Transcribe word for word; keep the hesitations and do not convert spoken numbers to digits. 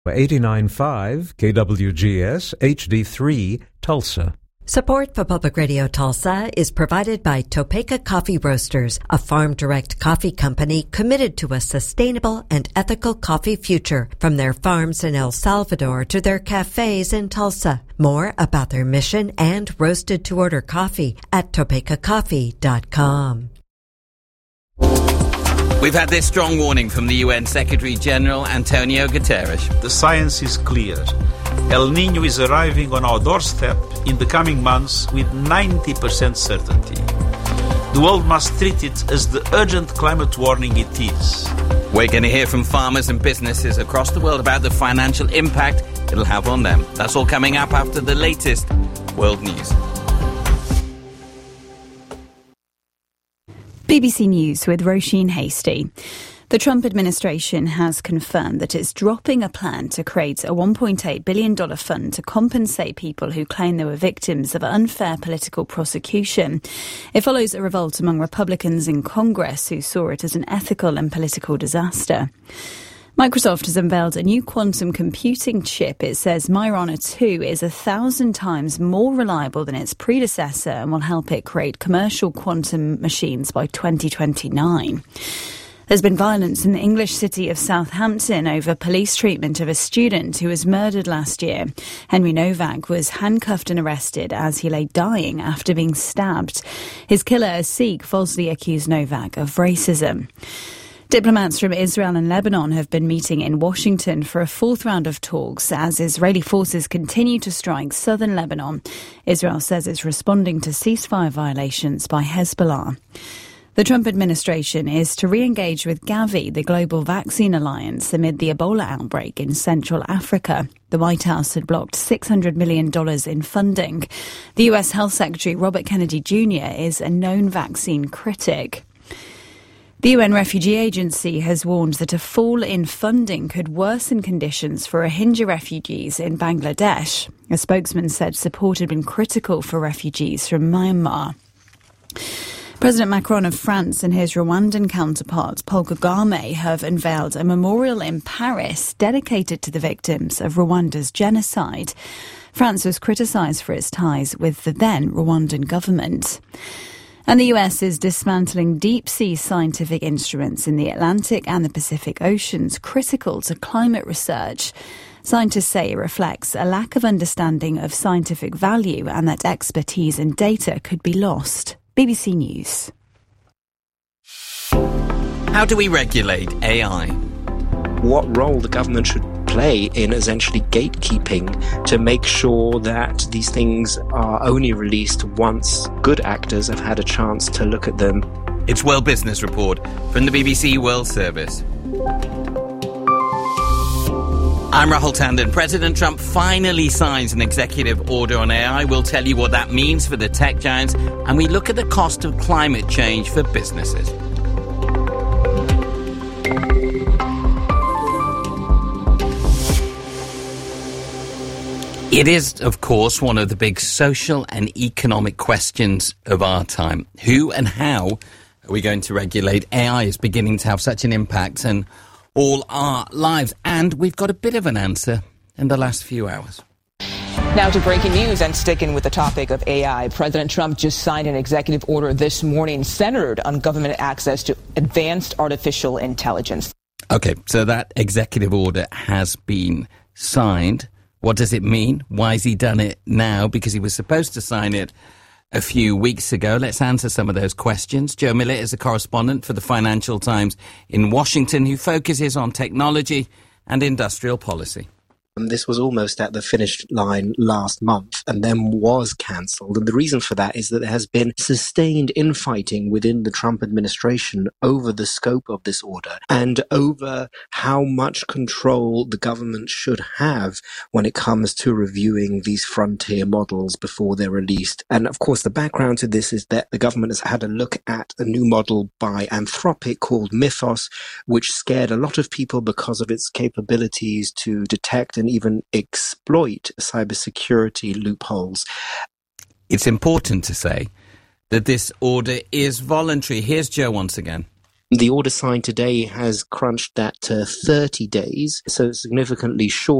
eighty-nine point five K W G S H D three Tulsa. Support for Public Radio Tulsa is provided by Topeka Coffee Roasters, a farm-direct coffee company committed to a sustainable and ethical coffee future, from their farms in El Salvador to their cafes in Tulsa. More about their mission and roasted-to-order coffee at topeka coffee dot com. We've had this strong warning from the U N Secretary-General Antonio Guterres. The science is clear. El Niño is arriving on our doorstep in the coming months with ninety percent certainty. The world must treat it as the urgent climate warning it is. We're going to hear from farmers and businesses across the world about the financial impact it'll have on them. That's all coming up after the latest world news. B B C News with Roisin Hasty. The Trump administration has confirmed that it's dropping a plan to create a one point eight billion dollars fund to compensate people who claim they were victims of unfair political prosecution. It follows a revolt among Republicans in Congress who saw it as an ethical and political disaster. Microsoft has unveiled a new quantum computing chip. It says Majorana two is a thousand times more reliable than its predecessor and will help it create commercial quantum machines by twenty twenty-nine. There's been violence in the English city of Southampton over police treatment of a student who was murdered last year. Henry Novak was handcuffed and arrested as he lay dying after being stabbed. His killer, a Sikh, falsely accused Novak of racism. Diplomats from Israel and Lebanon have been meeting in Washington for a fourth round of talks as Israeli forces continue to strike southern Lebanon. Israel says it's responding to ceasefire violations by Hezbollah. The Trump administration is to re-engage with Gavi, the Global Vaccine Alliance, amid the Ebola outbreak in Central Africa. The White House had blocked six hundred million dollars in funding. The U S Health Secretary Robert Kennedy Junior is a known vaccine critic. The U N Refugee Agency has warned that a fall in funding could worsen conditions for Rohingya refugees in Bangladesh. A spokesman said support had been critical for refugees from Myanmar. President Macron of France and his Rwandan counterpart, Paul Kagame, have unveiled a memorial in Paris dedicated to the victims of Rwanda's genocide. France was criticised for its ties with the then Rwandan government. And the U S is dismantling deep-sea scientific instruments in the Atlantic and the Pacific Oceans, critical to climate research. Scientists say it reflects a lack of understanding of scientific value and that expertise and data could be lost. B B C News. How do we regulate A I? What role the government should play in essentially gatekeeping to make sure that these things are only released once good actors have had a chance to look at them. It's World Business Report from the B B C World Service. I'm Rahul Tandon. President Trump finally signs an executive order on A I. We'll tell you what that means for the tech giants, and we look at the cost of climate change for businesses. It is, of course, one of the big social and economic questions of our time. Who and how are we going to regulate? A I is beginning to have such an impact on all our lives, and we've got a bit of an answer in the last few hours. Now to breaking news and sticking with the topic of A I. President Trump just signed an executive order this morning centered on government access to advanced artificial intelligence. Okay, so that executive order has been signed. What does it mean? Why has he done it now? Because he was supposed to sign it a few weeks ago. Let's answer some of those questions. Joe Millett is a correspondent for the Financial Times in Washington who focuses on technology and industrial policy. And this was almost at the finish line last month and then was cancelled. And the reason for that is that there has been sustained infighting within the Trump administration over the scope of this order and over how much control the government should have when it comes to reviewing these frontier models before they're released. And of course, the background to this is that the government has had a look at a new model by Anthropic called Mythos, which scared a lot of people because of its capabilities to detect and even exploit cybersecurity loopholes. It's important to say that this order is voluntary. Here's Joe once again. The order signed today has crunched that to thirty days, so significantly short